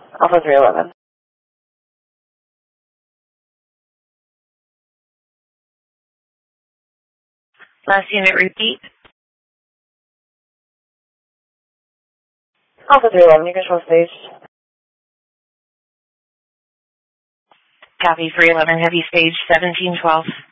Alpha 311. Last unit, repeat. Alpha 311, you control stage. Copy, 311, heavy stage 1712.